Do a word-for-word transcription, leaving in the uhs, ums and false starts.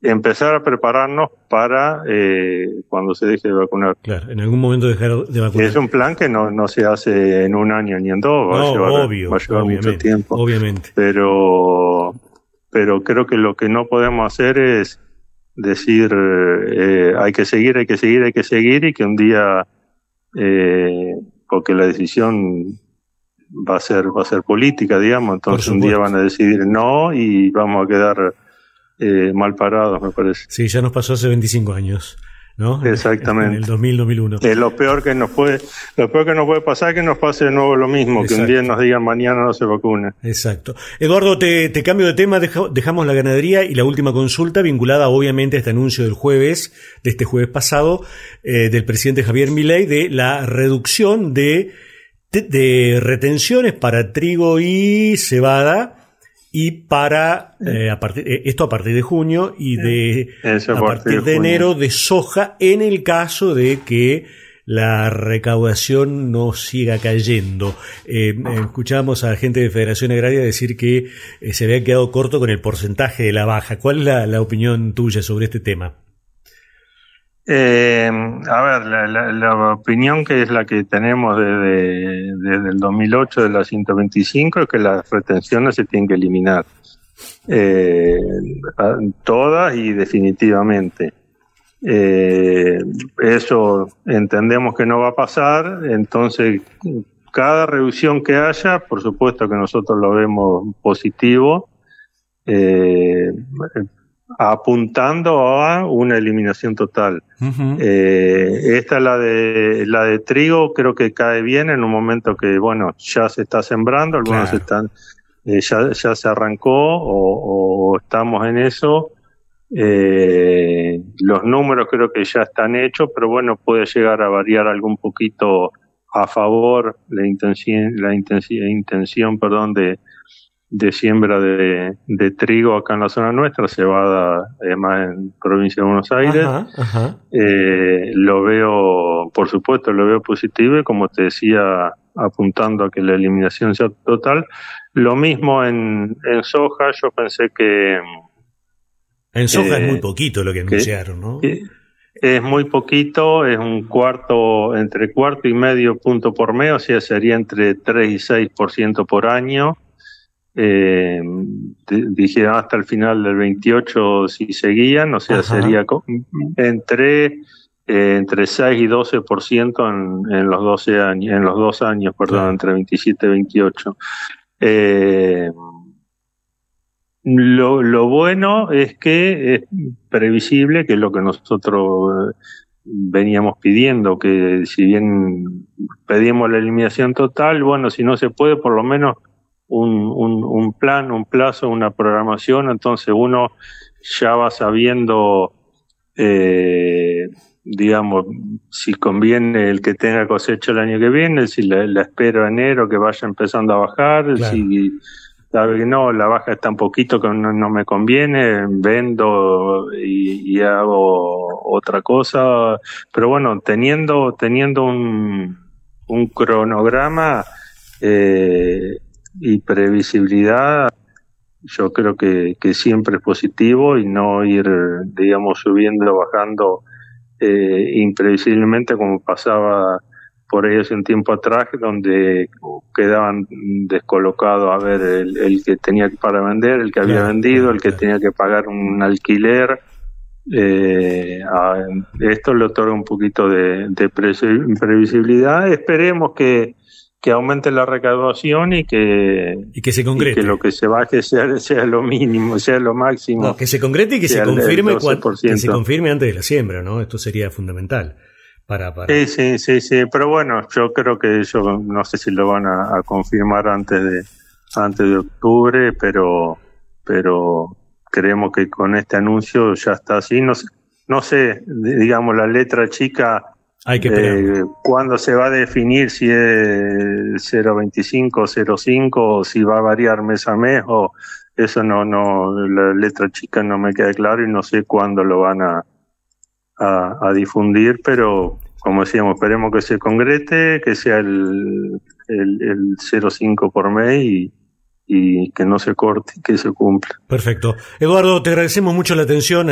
empezar a prepararnos para eh, cuando se deje de vacunar. Claro, en algún momento dejar de vacunar. Es un plan que no, no se hace en un año ni en dos, va no, a llevar, obvio, va a llevar mucho tiempo. Obviamente. Pero, pero creo que lo que no podemos hacer es decir eh, hay que seguir, hay que seguir, hay que seguir y que un día, eh, porque la decisión va a ser va a ser política, digamos, entonces un día van a decidir no y vamos a quedar eh, mal parados, me parece. Sí, ya nos pasó hace veinticinco años, ¿no? Exactamente. En el dos mil, dos mil uno. Eh, lo peor que nos puede, lo peor que nos puede pasar es que nos pase de nuevo lo mismo, exacto, que un día nos digan mañana no se vacuna. Exacto. Eduardo, te, te cambio de tema, deja, dejamos la ganadería y la última consulta vinculada obviamente a este anuncio del jueves, de este jueves pasado, eh, del presidente Javier Milei de la reducción de, de, de retenciones para trigo y cebada. Y para eh, a partir, eh, esto a partir de junio y de Eso a partir de, de enero de soja en el caso de que la recaudación no siga cayendo. Eh, escuchábamos a gente de Federación Agraria decir que eh, se había quedado corto con el porcentaje de la baja. ¿Cuál es la, la opinión tuya sobre este tema? Eh, a ver, la, la, la opinión que es la que tenemos desde, desde el dos mil ocho de la ciento veinticinco es que las retenciones se tienen que eliminar. Eh, todas y definitivamente. Eh, eso entendemos que no va a pasar, entonces cada reducción que haya, por supuesto que nosotros lo vemos positivo, eh, apuntando a una eliminación total. Uh-huh. Eh, esta la de la de trigo creo que cae bien en un momento que bueno ya se está sembrando, algunos claro. están eh, ya ya se arrancó o, o estamos en eso. Eh, los números creo que ya están hechos, pero bueno, puede llegar a variar algún poquito a favor la intención la intención, intención perdón de de siembra de, de trigo acá en la zona nuestra, cebada además en provincia de Buenos Aires. Ajá, ajá. Eh, lo veo, por supuesto, lo veo positivo y como te decía, apuntando a que la eliminación sea total. Lo mismo en, en soja, yo pensé que... En soja eh, es muy poquito lo que anunciaron, ¿no? Que, es muy poquito, es un cuarto, entre cuarto y medio punto por mes, o sea, sería entre tres y seis por ciento por año. Eh, dijeron hasta el final del veintiocho si seguían, o sea, ajá, sería entre eh, entre seis y doce por ciento en, en los doce años, en los dos años, perdón, claro, entre veintisiete y veintiocho. Eh, lo, lo bueno es que es previsible, que es lo que nosotros veníamos pidiendo, que si bien pedimos la eliminación total, bueno, si no se puede, por lo menos Un, un, un plan, un plazo, una programación, entonces uno ya va sabiendo, eh, digamos, si conviene el que tenga cosecha el año que viene, si la, la espero enero que vaya empezando a bajar, claro, si sabe que no, la baja está un poquito que no, no me conviene, vendo y, y hago otra cosa, pero bueno, teniendo, teniendo un, un cronograma, eh, y previsibilidad, yo creo que, que siempre es positivo y no ir, digamos, subiendo o bajando eh, imprevisiblemente como pasaba por ahí hace un tiempo atrás, donde quedaban descolocados a ver el, el que tenía para vender, el que había claro, vendido, el que claro. tenía que pagar un alquiler. Eh, a, esto le otorga un poquito de, de previsibilidad. Esperemos que que aumente la recaudación y que y que se concrete, y que lo que se baje sea, sea lo mínimo, sea lo máximo. No, que se concrete y que se confirme cuando, que se confirme antes de la siembra, ¿no? Esto sería fundamental para, para... Sí, sí, sí, sí, pero bueno, yo creo que ellos no sé si lo van a, a confirmar antes de antes de octubre, pero pero creemos que con este anuncio ya está así, no sé, no sé, digamos la letra chica. Hay que eh, ¿Cuándo se va a definir si es cero veinticinco, cero cinco o si va a variar mes a mes? O eso no, no, la letra chica no me queda claro y no sé cuándo lo van a, a, a difundir, pero como decíamos, esperemos que se concrete, que sea el, el, el cero cinco por mes y, y que no se corte, que se cumpla. Perfecto. Eduardo, te agradecemos mucho la atención.